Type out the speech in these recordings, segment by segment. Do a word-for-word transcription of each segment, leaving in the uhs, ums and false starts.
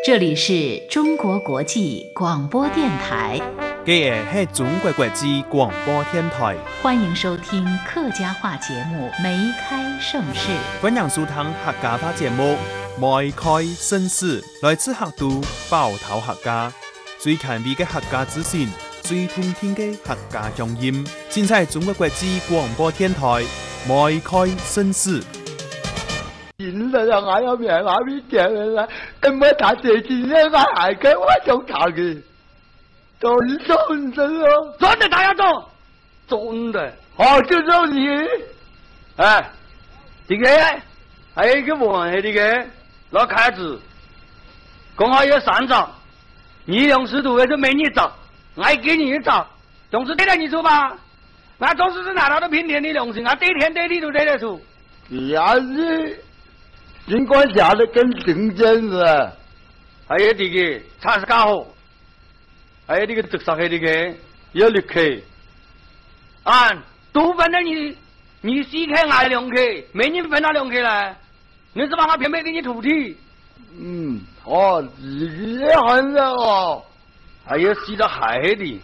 这里是中国国际广播电台。 这个是中国国际广播电台， 欢迎收听客家话节目《梅开盛世》。 欢迎收听客家话节目《梅开盛世》，来自客都包头客家，最前卫嘅客家资讯，最通天嘅客家乡音，尽在中国国际广播电台《梅开盛世》。 现在啊，我有名，我咪叫啦，根本打地震咧，我係嘅，我想打嘅，做你真真咯， 真的他要做，真的， 好就做你， 哎，这个还有一个问题，这个老开子，刚好有三张，你用师徒的就没你找，我给你一张，总是对得你出吧？那总是是拿到的平天的良心，啊，对天对地都对得出。 也是。尽管下的更正真了， 还有这个菜是干好，还有这个竹沙黑这个有六克，啊，都分了你，你四克挨两克，没人分到两克来，你是把我偏偏给你徒弟。 嗯，哦，自己也很了哦， 还有洗到海的，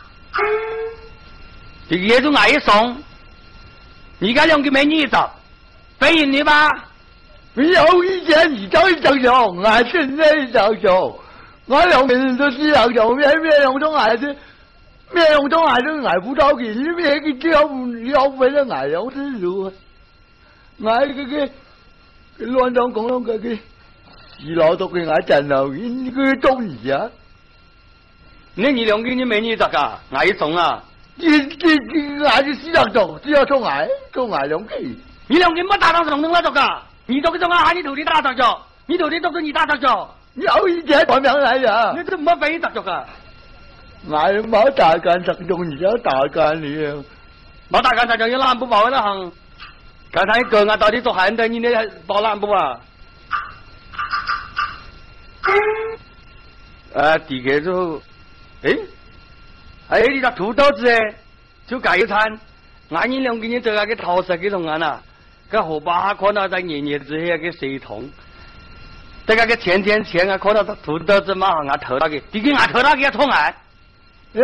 这个也是挨一送，你家两个没你找，分赢你吧。 没有以前你走一走走，我现在走走，我两个人都知道走，咩咩两种挨的，咩两种挨都挨不到嘅，你咩个交交费都挨两次路，挨个个乱讲讲讲个个，是老多嘅挨真流，你个中意啊？ 那你两个你没你咋个挨一送啊？ 你你你挨就四两走，只要送挨，送挨两个。 你两个没打到上能那咋个？你这个怎么喊你徒弟打杂脚？你徒弟都是你打杂脚？ 你有以前怎么样来呀？ 你怎么非杂脚啊？ 我冇大干杂脚，你要大干你。 冇大干杂脚，你懒不包了行？刚才个我到底做汉的，你那包懒不啊？啊，第个之后，哎，还有你个土豆子哎，就盖一餐，俺你两个人做那个桃色给弄完了。个河巴看到在年年之下个水桶，这个个天天天啊看到土豆子马上啊偷那个，这个俺偷那个也偷来。